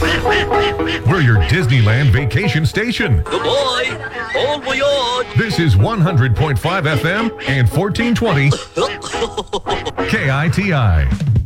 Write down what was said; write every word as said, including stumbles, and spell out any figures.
We're your Disneyland vacation station. Good boy. Bon voyage. This is one hundred point five F M and fourteen twenty K I T I.